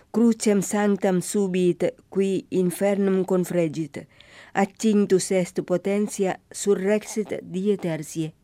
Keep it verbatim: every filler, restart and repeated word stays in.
crucem sanctam subit qui infernum confregit, attinctus est potentia surrexit die tertiae.